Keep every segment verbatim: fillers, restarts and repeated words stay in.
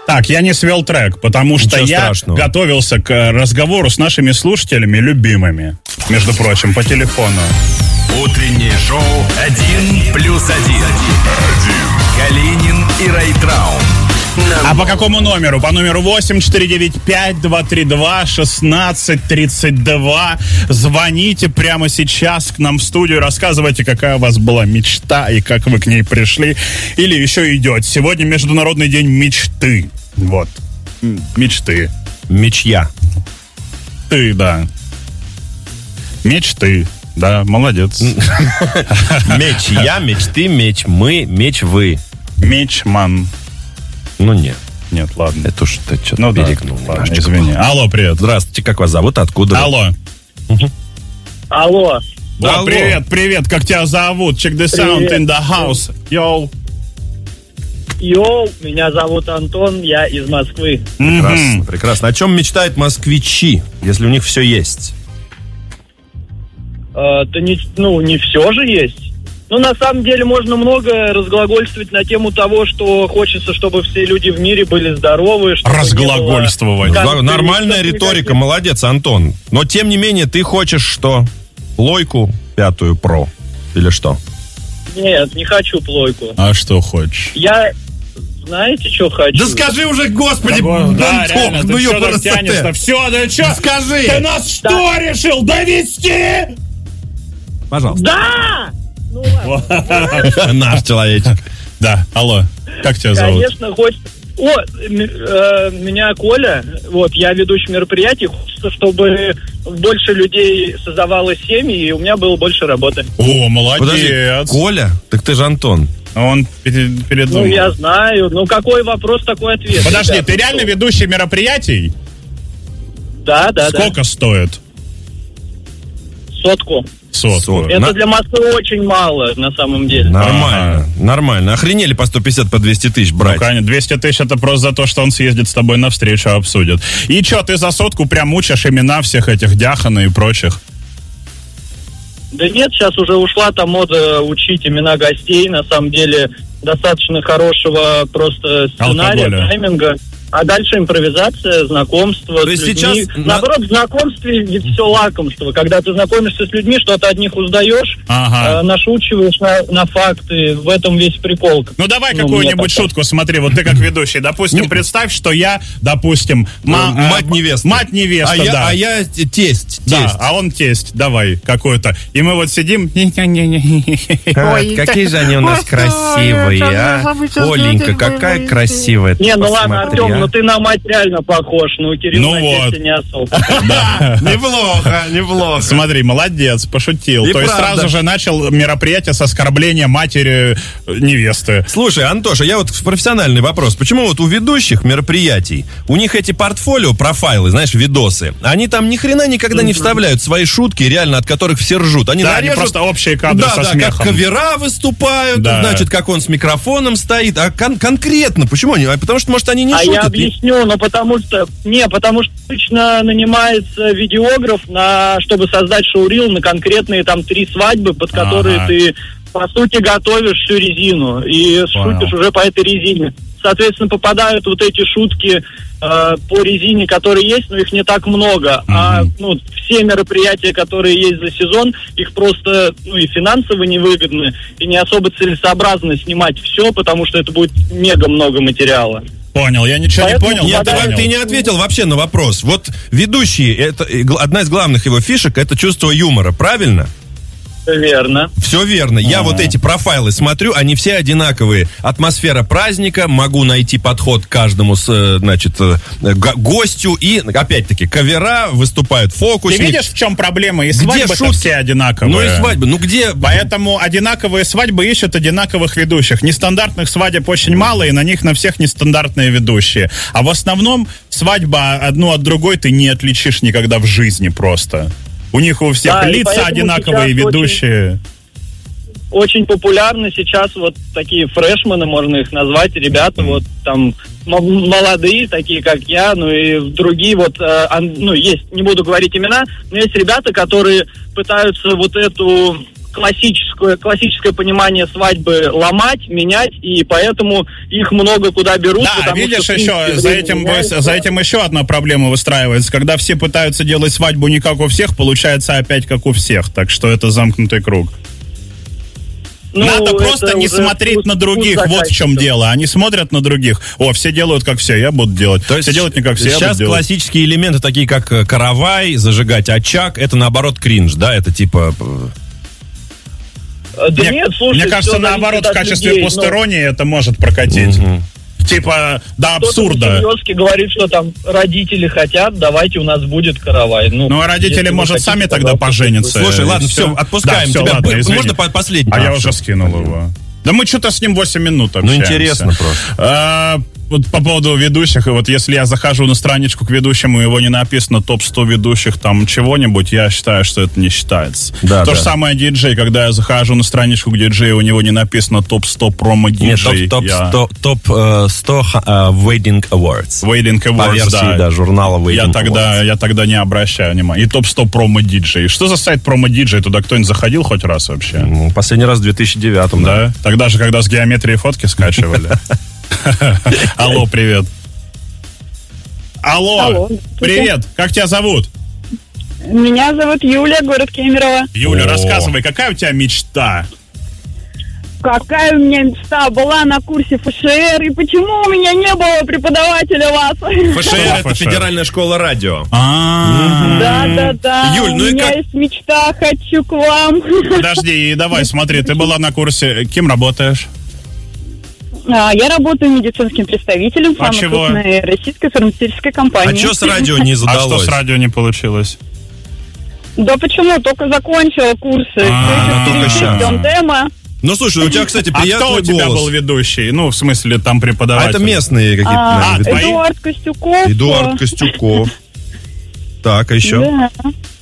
Так, я не свел трек, потому что Ничего я страшного. готовился к разговору с нашими слушателями любимыми, между прочим, по телефону. Утреннее шоу «Один плюс один». Калинин и Райтрау. А по какому номеру? По номеру восемь четыре девять пять два три два шестнадцать тридцать два. Звоните прямо сейчас к нам в студию, рассказывайте, какая у вас была мечта и как вы к ней пришли. Или еще идете. Сегодня Международный день мечты. Вот. М, Мечты. Мечья. Ты, да. Мечты. Да, молодец. Меч я, меч ты, меч мы, меч вы. Мечман. Ну нет, Нет, ладно. это уж ты что-то Ну да, перегнул. ладно, немножечко. извини. Алло, привет. Здравствуйте, как вас зовут, откуда вы? Алло. Алло. Да, Алло. привет, привет, как тебя зовут? Check the sound Привет. in the house. Йоу. Йоу, меня зовут Антон, я из Москвы. Прекрасно, прекрасно. О чем мечтают москвичи, если у них все есть? Э, то не, ну, не все же есть. Ну, на самом деле, можно много разглагольствовать на тему того, что хочется, чтобы все люди в мире были здоровы. чтобы не Разглагольствовать. было конфликтов Нормальная никаких. риторика, молодец, Антон. Но тем не менее, ты хочешь что? Плойку пятую про? Или что? Нет, не хочу плойку. А что хочешь? Я, знаете, что хочу? Да скажи уже, господи, Да, Антон, реально, ну ты что ёпарасоте. так тянешь-то? Все, да что? Скажи. Ты нас что решил довести? Пожалуйста. Да! Ну, ладно. Наш человечек. Да, алло, как тебя зовут? Конечно, хочется. О, м- э, меня Коля, вот, я ведущий мероприятий, хочется, чтобы больше людей создавалось семьи, и у меня было больше работы. О, Подожди, молодец. Коля? Так ты же Антон. Он пере- передумал. Ну, я знаю, ну, какой вопрос, такой ответ. Подожди, Ребята, ты реально ну, ведущий мероприятий? Да, да, Сколько стоит? да. Сотку. Сотку. Сотку. Это На- для Москвы очень мало, на самом деле. Нормально, нормально. Охренели по сто пятьдесят, по двести тысяч Ну, брать. конечно, двести тысяч это просто за то, что он съездит с тобой навстречу, обсудит. И что, ты за сотку прям учишь имена всех этих Дяхана и прочих? Да нет, сейчас уже ушла там мода учить имена гостей, на самом деле достаточно хорошего просто сценария, Алкоголя. тайминга. А дальше импровизация, знакомство. То есть с людьми. сейчас на- Наоборот, в знакомстве ведь все лакомство. Когда ты знакомишься с людьми, что-то от них узнаешь, Ага. э, нашучиваешь на, на факты. В этом весь прикол. Ну давай Ну, какую-нибудь мне так шутку, смотри, вот ты как ведущий, допустим, представь, что я, допустим, ма- Э, мать э, невесты. Мать невеста, а я, да. а я т- тесть, Да, тесть. а он тесть, давай, какой-то. И мы вот сидим. Ой, какие же они у нас красивые, а? Оленька, какая красивая. Не, ну ладно, Посмотри, Артем, а. ну ты на мать реально похож. Ну, Кирилл Ну на вот. тесте не особо. Неплохо, неплохо. Смотри, молодец, пошутил. И То есть правда. сразу же начал мероприятие с оскорбления матери э, невесты. Слушай, Антоша, я вот профессиональный вопрос. Почему вот у ведущих мероприятий, у них эти портфолио, профайлы, знаешь, видосы, они там ни хрена никогда не вставляют свои шутки, реально, от которых все ржут. Они Да, они нарежут- просто общие кадры да, со да, смехом. как кавера выступают, Да. значит, как он с микрофоном стоит. А кон- конкретно, почему они? А Потому что, может, они не А шутят. я объясню, ну потому что... Не, потому что обычно нанимается видеограф, на, чтобы создать шоурил на конкретные там три свадьбы, под которые Ага. ты, по сути, готовишь всю резину. И Понял. шутишь уже по этой резине. Соответственно, попадают вот эти шутки э, по резине, которые есть, но их не так много. А ну, все мероприятия, которые есть за сезон, их просто ну, и финансово невыгодны, и не особо целесообразно снимать все, потому что это будет мега много материала. Понял, я ничего Поэтому не понял. Нет, но давай, понял. ты не ответил вообще на вопрос. Вот ведущий, это э, гл- одна из главных его фишек, это чувство юмора, правильно? Верно. Все верно. Я А. вот эти профайлы смотрю, они все одинаковые. Атмосфера праздника, могу найти подход к каждому, с, э, значит, э, го- гостю. И, опять-таки, кавера, выступают Ты фокусники. видишь, в чем проблема? И Где свадьбы-то шутки? все одинаковые. Ну и свадьбы. Ну где... Поэтому одинаковые свадьбы ищут одинаковых ведущих. Нестандартных свадеб очень мало, и на них на всех нестандартные ведущие. А в основном свадьба одну от другой ты не отличишь никогда в жизни просто. У них у всех Да, и лица поэтому одинаковые, сейчас ведущие. Очень популярны сейчас вот такие фрешмены, можно их назвать, ребята вот там м- молодые, такие как я, ну и другие вот, э, ан- ну есть, не буду говорить имена, но есть ребята, которые пытаются вот эту классическое, классическое понимание свадьбы ломать, менять, и поэтому их много куда берут. Да, видишь, что, еще принципе, за этим, меняется. за этим еще одна проблема выстраивается. Когда все пытаются делать свадьбу не как у всех, получается опять как у всех. Так что это замкнутый круг. Ну, надо просто не смотреть вкус, на других, вот в чем дело. Они смотрят на других. О, все делают как все, я буду делать. То есть все делают не как все, сейчас классические элементы, такие как каравай, зажигать очаг, это наоборот кринж, да? Это типа... Да мне, нет, слушай, мне кажется, наоборот, в качестве людей, посторонней но... это может прокатить. Угу. Типа, до абсурда. Кто-то говорит, что там родители хотят, давайте у нас будет каравай. Ну, ну а родители, может, хотите, сами тогда поженятся. Слушай, ладно, все, все отпускаем да, тебя. Все, ладно, можно последний? А, а я уже скинул его. Да мы что-то с ним восемь минут общаемся. Ну, интересно просто. А, вот по поводу ведущих, и вот если я захожу на страничку к ведущему, его не написано топ сто ведущих там чего-нибудь, я считаю, что это не считается. Да, То да. же самое диджей, когда я захожу на страничку к диджею, у него не написано топ сто промо-диджей. Нет, топ сто, я... топ сто uh, Wedding Awards. Wedding Awards, по версии, да. да, журнала Wedding я тогда, Awards. Я тогда не обращаю внимания. И топ сто промо-диджей. Что за сайт промо-диджей? Туда кто-нибудь заходил хоть раз вообще? Ну, последний раз в две тысячи девятом, да. да. Тогда же, когда с геометрией фотки скачивали. Алло, привет. Алло, Алло, привет. Как тебя зовут? Меня зовут Юля, город Кемерово. Юля, О. рассказывай, какая у тебя мечта? Какая у меня мечта была на курсе ФШР, и почему у меня не было преподавателя вас? ФШР — это Федеральная школа радио. Да, да, да. Юль, ну у меня есть мечта, хочу к вам. Подожди, давай, смотри, ты была на курсе, кем работаешь? Я работаю медицинским представителем а самой крупной российской фармацевтической компании. А что с радио не задалось? А что с радио не получилось? Да почему? Только закончила курсы. А, только сейчас. Демо. Ну, слушай, у тебя, кстати, приятный голос. А кто у тебя был ведущий? Ну, в смысле, там преподаватель. А это местные какие-то, а, наверное, Эдуард Костюков. Эдуард Костюков. Так, а еще? Да.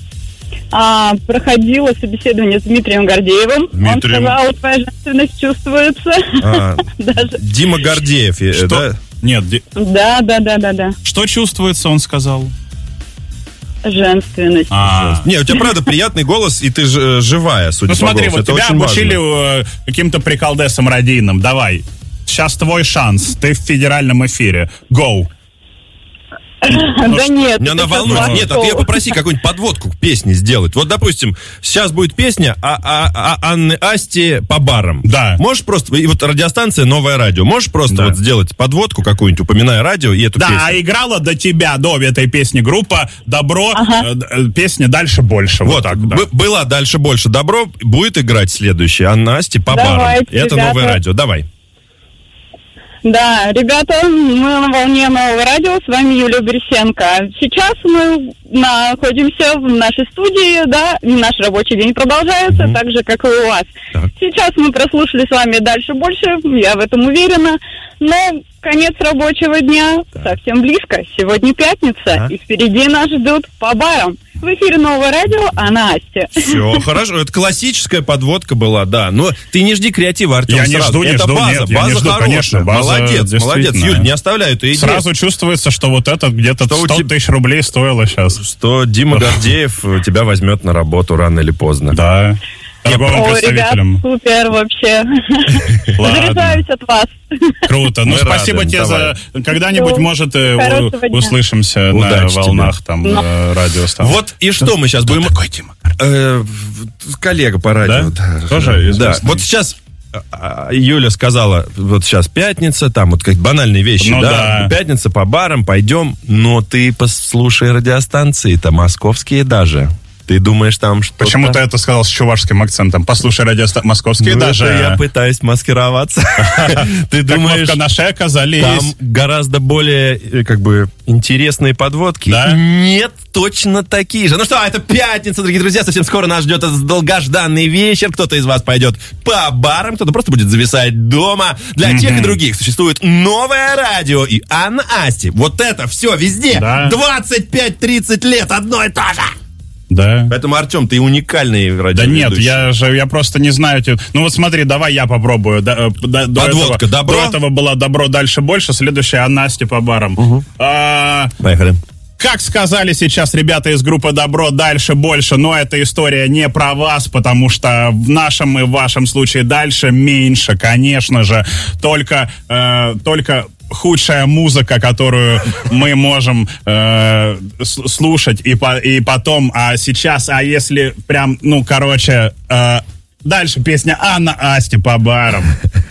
А, проходила собеседование с Дмитрием Гордеевым. Дмитрием. Он сказал, твоя женственность чувствуется. А, Дима Гордеев, что? да? Нет. Ди... Да, да, да, да, да. Что чувствуется, он сказал? Женственность. А. Не, у тебя правда приятный голос, и ты ж, живая, судя ну, по смотри, голосу. вот тебя обучили э, каким-то приколдесом радийным. Давай. Сейчас твой шанс. Ты в федеральном эфире. Go. Да нет. Меня она волнует. Нет, а ты попроси какую-нибудь подводку к песне сделать. Вот, допустим, сейчас будет песня а, а, а Анны Асти по барам. Да. Можешь просто, и вот радиостанция «Новое радио», можешь просто да. вот сделать подводку какую-нибудь, упоминая радио и эту да, песню? Да, а играла до тебя, до этой песни группа «Добро», ага. э, песня «Дальше больше». Вот, вот так, да. Б- была «Дальше больше», «Добро», будет играть следующая Анна Асти по Давайте, барам. Это ребята. «Новое радио». Давай. Да, ребята, мы на волне Нового радио, с вами Юлия Борисенко. Сейчас мы находимся в нашей студии, да, наш рабочий день продолжается, mm-hmm. так же, как и у вас. Так. Сейчас мы прослушали с вами «Дальше больше», я в этом уверена, но конец рабочего дня так. совсем близко. Сегодня пятница, а? и впереди нас ждут по барам. В эфире Новое радио, а Настя. Все, хорошо. Это классическая подводка была, да. Но ты не жди креатива, Артем, я сразу. не жду, не это жду, база, нет, база не жду, хорошая. Конечно, база молодец, молодец. Юль, не оставляй эту идею. Сразу чувствуется, что вот это где-то что сто тысяч рублей стоило сейчас. Что Дима Гордеев тебя возьмет на работу рано или поздно. Да. Торговым О, представителем. Ребят, супер вообще. Заряжаюсь от вас. Круто. Ну, Мы спасибо рады, тебе давай. за... Когда-нибудь, ну, может, у... услышимся Удачи на волнах тебе. там Но. радиостанции. Вот и что мы сейчас Кто будем... такой Дима? Э, коллега по радио. Да? Да. Тоже да. Вот сейчас... Юля сказала, вот сейчас пятница, там вот как банальные вещи, ну, да? да, пятница по барам, пойдем, но ты послушай радиостанции-то московские даже. Ты думаешь, там что-то... Почему ты это сказал с чувашским акцентом? Послушай, радиостанции московские ну, даже... я пытаюсь маскироваться. Ты думаешь, там гораздо более, как бы, интересные подводки? Нет, точно такие же. Ну что, это пятница, дорогие друзья. Совсем скоро нас ждет этот долгожданный вечер. Кто-то из вас пойдет по барам, кто-то просто будет зависать дома. Для тех и других существует Новое радио и Анна Асти. Вот это все везде. двадцать пять тридцать лет одно и то же. Да. Поэтому, Артем, ты уникальный радиоведущий. Да нет, я же я просто не знаю. Ну вот смотри, давай я попробую. До, до, Подводка, до этого, добро. До этого была «Добро, дальше больше». Следующая Анна Асти по барам. Угу. А, Поехали. Как сказали сейчас ребята из группы «Добро», дальше больше, но эта история не про вас, потому что в нашем и в вашем случае дальше меньше, конечно же, только, э, только худшая музыка, которую мы можем э, слушать и, по, и потом, а сейчас, а если прям, ну, короче, э, дальше песня Анна Асти по барам.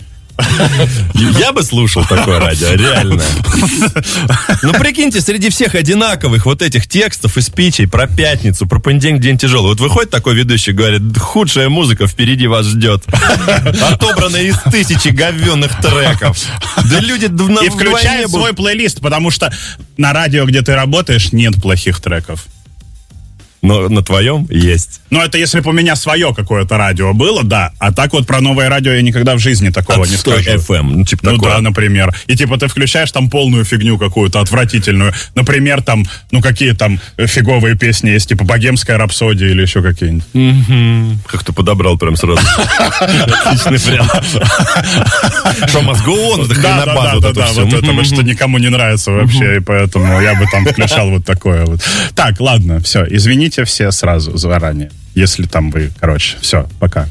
Я бы слушал такое радио, реально. Ну, прикиньте, среди всех одинаковых вот этих текстов и спичей про пятницу, про понедельник, день тяжелый. Вот выходит такой ведущий, говорит, худшая музыка впереди вас ждет. Отобранная из тысячи говенных треков. Да люди вдвойне... И включает свой плейлист, потому что на радио, где ты работаешь, нет плохих треков. Но на твоем есть. Ну, это если бы у меня свое какое-то радио было, да. А так вот про новое радио я никогда в жизни такого не скажу. эф эм, ну, типа ну такое. Да, например. И типа ты включаешь там полную фигню какую-то отвратительную. Например, там, ну, какие там фиговые песни есть, типа «Богемская рапсодия» или еще какие-нибудь. Mm-hmm. Как ты подобрал прям сразу. Отличный вариант. Что, мозгоон, это хренобаза. Да, да, да, вот это вот, что никому не нравится вообще, и поэтому я бы там включал вот такое вот. Так, ладно, все, извините все сразу заранее, если там вы, короче, все, пока.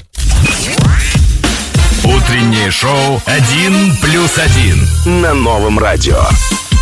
Утреннее шоу «Один плюс один» на Новом радио.